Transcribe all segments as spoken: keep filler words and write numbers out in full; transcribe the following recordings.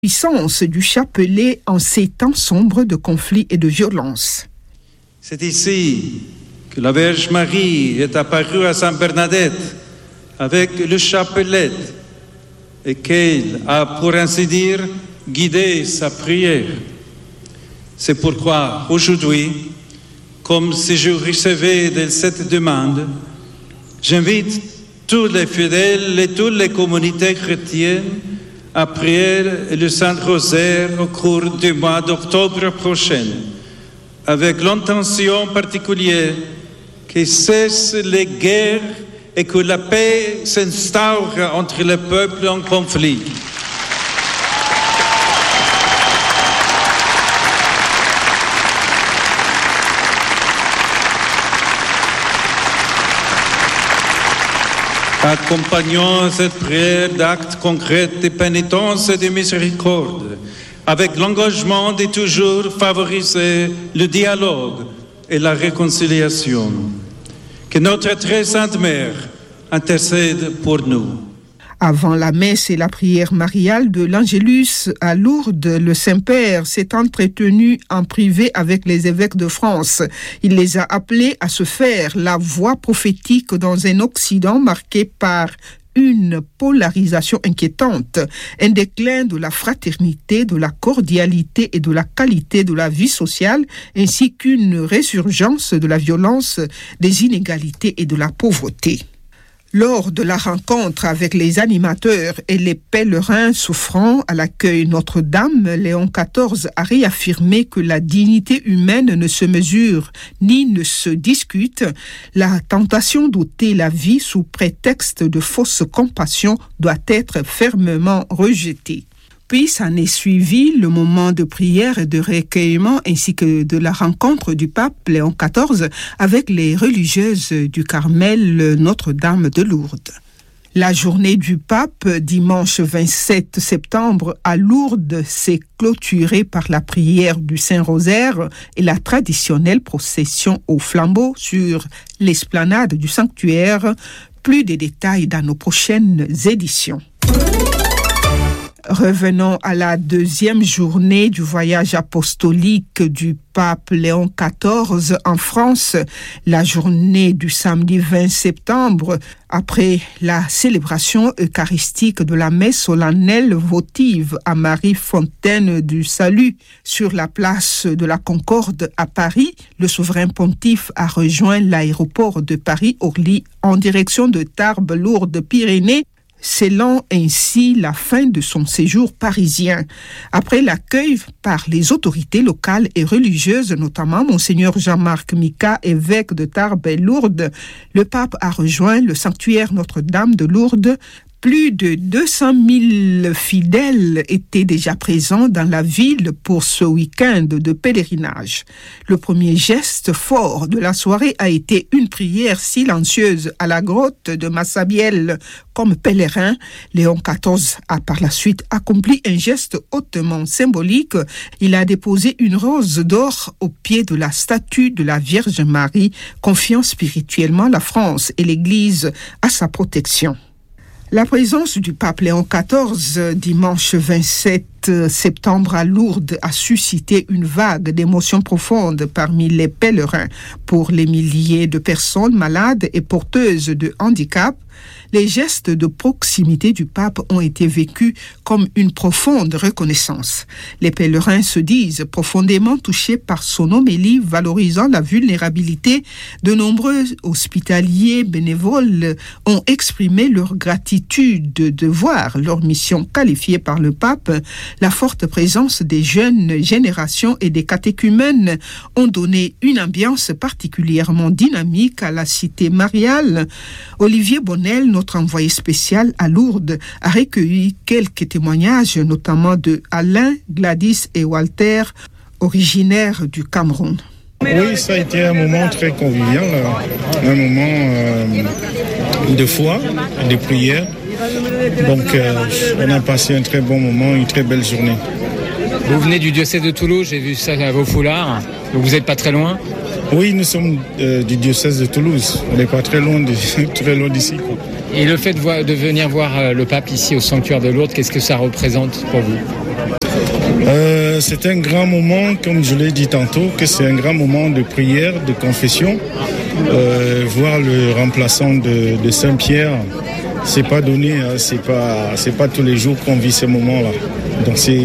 puissance du chapelet en ces temps sombres de conflits et de violence. C'est ici que la Vierge Marie est apparue à Sainte Bernadette avec le chapelet et qu'elle a, pour ainsi dire, guidé sa prière. C'est pourquoi aujourd'hui, comme si je recevais de cette demande, j'invite tous les fidèles et toutes les communautés chrétiennes à prier le Saint-Rosaire au cours du mois d'octobre prochain, avec l'intention particulière que cessent les guerres et que la paix s'instaure entre les peuples en conflit. Accompagnons cette prière d'actes concrets de pénitence et de miséricorde, avec l'engagement de toujours favoriser le dialogue et la réconciliation. Que notre très sainte Mère intercède pour nous. Avant la messe et la prière mariale de l'Angélus à Lourdes, le Saint-Père s'est entretenu en privé avec les évêques de France. Il les a appelés à se faire la voix prophétique dans un Occident marqué par une polarisation inquiétante, un déclin de la fraternité, de la cordialité et de la qualité de la vie sociale, ainsi qu'une résurgence de la violence, des inégalités et de la pauvreté. Lors de la rencontre avec les animateurs et les pèlerins souffrant à l'accueil Notre-Dame, Léon quatorze a réaffirmé que la dignité humaine ne se mesure ni ne se discute. La tentation d'ôter la vie sous prétexte de fausse compassion doit être fermement rejetée. Puis s'en est suivi le moment de prière et de recueillement ainsi que de la rencontre du pape Léon quatorze avec les religieuses du Carmel Notre-Dame de Lourdes. La journée du pape, dimanche vingt-sept septembre, à Lourdes, s'est clôturée par la prière du Saint-Rosaire et la traditionnelle procession au flambeau sur l'esplanade du sanctuaire. Plus de détails dans nos prochaines éditions. Revenons à la deuxième journée du voyage apostolique du pape Léon quatorze en France, la journée du samedi vingt septembre, après la célébration eucharistique de la messe solennelle votive à Marie Fontaine du Salut sur la place de la Concorde à Paris, le souverain pontife a rejoint l'aéroport de Paris-Orly en direction de Tarbes, Lourdes, Pyrénées, scellant ainsi la fin de son séjour parisien. Après l'accueil par les autorités locales et religieuses, notamment Monseigneur Jean-Marc Mika, évêque de Tarbes et Lourdes, le pape a rejoint le sanctuaire Notre-Dame de Lourdes. Plus de deux cent mille fidèles étaient déjà présents dans la ville pour ce week-end de pèlerinage. Le premier geste fort de la soirée a été une prière silencieuse à la grotte de Massabielle. Comme pèlerin, Léon quatorze a par la suite accompli un geste hautement symbolique. Il a déposé une rose d'or au pied de la statue de la Vierge Marie, confiant spirituellement la France et l'Église à sa protection. La présence du pape Léon quatorze, dimanche vingt-sept septembre à Lourdes, a suscité une vague d'émotions profondes parmi les pèlerins. Pour les milliers de personnes malades et porteuses de handicap, les gestes de proximité du pape ont été vécus comme une profonde reconnaissance. Les pèlerins se disent profondément touchés par son homélie valorisant la vulnérabilité. De nombreux hospitaliers bénévoles ont exprimé leur gratitude de voir leur mission qualifiée par le pape. La forte présence des jeunes générations et des catéchumènes ont donné une ambiance particulièrement dynamique à la cité mariale. Olivier Bonnel, notre envoyé spécial à Lourdes, a recueilli quelques témoignages, notamment de Alain, Gladys et Walter, originaires du Cameroun. Oui, ça a été un moment très convivial, un moment euh, de foi, de prière. Donc, euh, on a passé un très bon moment, une très belle journée. Vous venez du diocèse de Toulouse, j'ai vu ça à vos foulards, donc vous n'êtes pas très loin? Oui, nous sommes euh, du diocèse de Toulouse, on n'est pas très loin, de, très loin d'ici. Quoi. Et le fait de, voir, de venir voir le pape ici au sanctuaire de Lourdes, qu'est-ce que ça représente pour vous? Euh, c'est un grand moment, comme je l'ai dit tantôt, que c'est un grand moment de prière, de confession. Euh, voir le remplaçant de, de Saint-Pierre, c'est pas donné, hein, c'est pas, c'est pas tous les jours qu'on vit ce moment-là. Donc c'est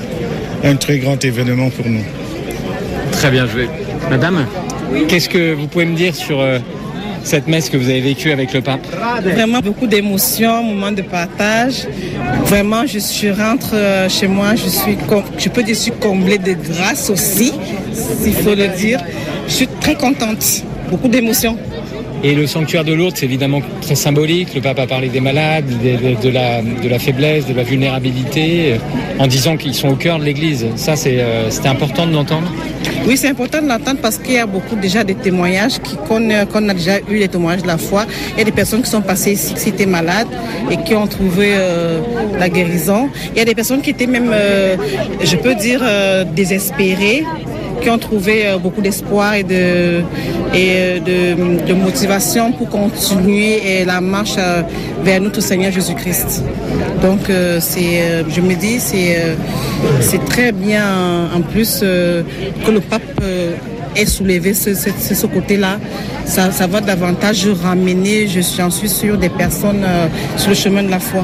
un très grand événement pour nous. Très bien joué. Madame, oui. Qu'est-ce que vous pouvez me dire sur euh, cette messe que vous avez vécue avec le pape? Vraiment beaucoup d'émotions, moment de partage. Vraiment, je, je rentre euh, chez moi, je suis, je peux dire, je suis comblée de grâce aussi, s'il faut le dire. Je suis très contente, beaucoup d'émotions. Et le sanctuaire de Lourdes, c'est évidemment très symbolique. Le pape a parlé des malades, de, de, de, la, de la faiblesse, de la vulnérabilité, en disant qu'ils sont au cœur de l'Église. Ça, c'est, euh, c'était important de l'entendre? Oui, c'est important de l'entendre parce qu'il y a beaucoup déjà de témoignages qui, qu'on, qu'on a déjà eu, les témoignages de la foi. Il y a des personnes qui sont passées ici, qui étaient malades et qui ont trouvé euh, la guérison. Il y a des personnes qui étaient même, euh, je peux dire, euh, désespérées, qui ont trouvé euh, beaucoup d'espoir et de, et de, de motivation pour continuer et la marche euh, vers notre Seigneur Jésus-Christ. Donc, euh, c'est, euh, je me dis, c'est, euh, c'est très bien en plus euh, que le pape euh, ait soulevé ce, ce, ce côté-là. Ça, ça va davantage ramener, je suis, j'en suis sûre, des personnes euh, sur le chemin de la foi.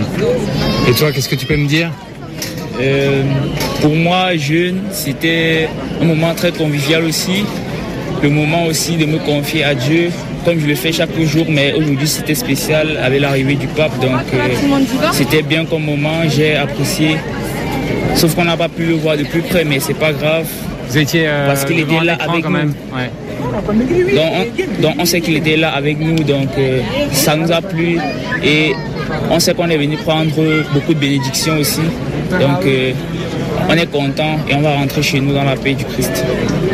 Et toi, qu'est-ce que tu peux me dire? Euh, pour moi, jeune, c'était un moment très convivial aussi. Le moment aussi de me confier à Dieu, comme je le fais chaque jour, mais aujourd'hui c'était spécial avec l'arrivée du pape. Donc euh, c'était bien comme moment, j'ai apprécié. Sauf qu'on n'a pas pu le voir de plus près, mais c'est pas grave. Vous étiez euh, parce qu'il était là avec quand nous. Même. Ouais. Donc, on, donc on sait qu'il était là avec nous, donc euh, ça nous a plu et on sait qu'on est venu prendre beaucoup de bénédictions aussi. Donc euh, on est content et on va rentrer chez nous dans la paix du Christ.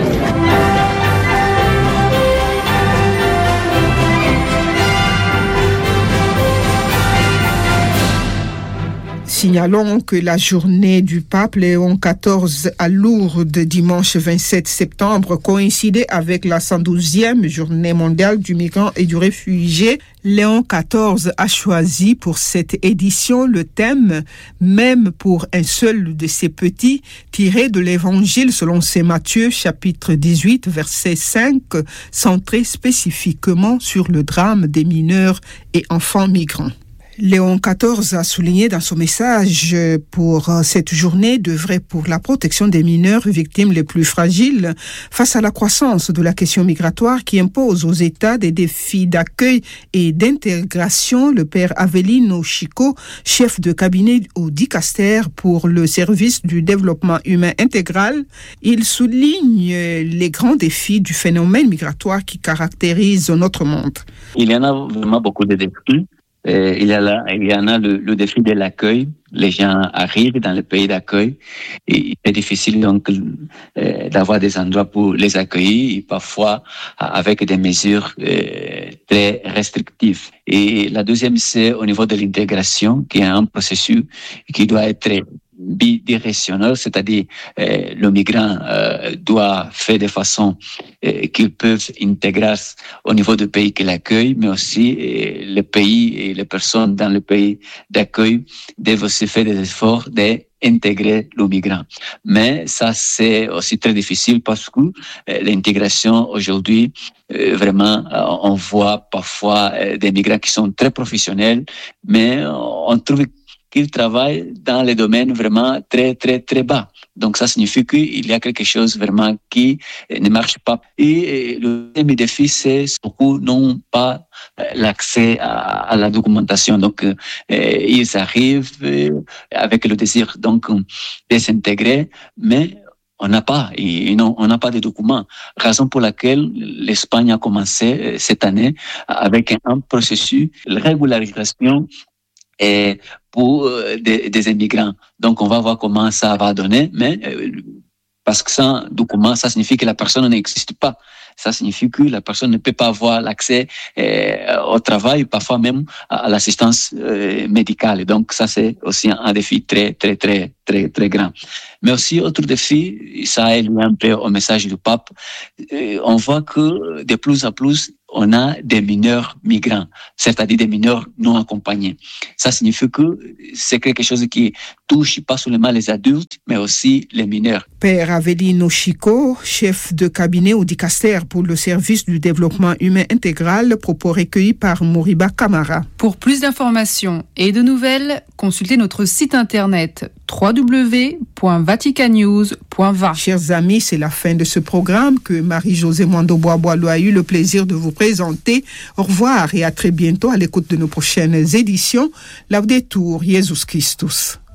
Signalons que la journée du pape Léon quatorze à Lourdes, dimanche vingt-sept septembre, coïncidait avec la cent douzième journée mondiale du migrant et du réfugié. Léon quatorze a choisi pour cette édition le thème « Même pour un seul de ses petits » tiré de l'Évangile selon saint Matthieu, chapitre dix-huit, verset cinq, centré spécifiquement sur le drame des mineurs et enfants migrants. Léon quatorze a souligné dans son message pour cette journée d'œuvrer pour la protection des mineurs victimes les plus fragiles face à la croissance de la question migratoire qui impose aux États des défis d'accueil et d'intégration. Le père Avelino Chico, chef de cabinet au Dicaster pour le service du développement humain intégral, il souligne les grands défis du phénomène migratoire qui caractérise notre monde. Il y en a vraiment beaucoup de défis. Euh, il y a là, il y en a le, le défi de l'accueil. Les gens arrivent dans le pays d'accueil et c'est difficile donc euh, d'avoir des endroits pour les accueillir et parfois avec des mesures euh, très restrictives. Et la deuxième, c'est au niveau de l'intégration, qui est un processus qui doit être bidirectionnel, c'est-à-dire euh, le migrant euh, doit faire de façon euh, qu'ils peuvent intégrer au niveau du pays qui l'accueille, mais aussi euh, le pays et les personnes dans le pays d'accueil doivent aussi faire des efforts d'intégrer le migrant. Mais ça, c'est aussi très difficile parce que euh, l'intégration aujourd'hui, euh, vraiment, euh, on voit parfois euh, des migrants qui sont très professionnels, mais on trouve qu'ils travaillent dans les domaines vraiment très, très, très bas. Donc, ça signifie qu'il y a quelque chose vraiment qui ne marche pas. Et le deuxième défi, c'est beaucoup n'ont pas l'accès à, à la documentation. Donc, euh, ils arrivent avec le désir donc de s'intégrer, mais on n'a pas, et non, on n'a pas de documents. Raison pour laquelle l'Espagne a commencé cette année avec un processus de régularisation et pour euh, des, des immigrants. Donc, on va voir comment ça va donner, mais euh, parce que sans document, ça signifie que la personne n'existe pas. Ça signifie que la personne ne peut pas avoir l'accès euh, au travail, parfois même à, à l'assistance euh, médicale. Donc, ça, c'est aussi un, un défi très, très, très, très, très grand. Mais aussi, autre défi, ça est lié un peu au message du pape, euh, on voit que de plus en plus, on a des mineurs migrants, c'est-à-dire des mineurs non accompagnés. Ça signifie que c'est quelque chose qui touche pas seulement les adultes, mais aussi les mineurs. Père Avelino Chico, chef de cabinet au Dicaster pour le service du développement humain intégral, propos recueillis par Moriba Camara. Pour plus d'informations et de nouvelles, consultez notre site internet w w w point vatican news point v a. Chers amis, c'est la fin de ce programme que Marie-Josée Mwando-Bois-Boileau a eu le plaisir de vous présenter. Au revoir et à très bientôt à l'écoute de nos prochaines éditions. Laudetur Jesus Christus.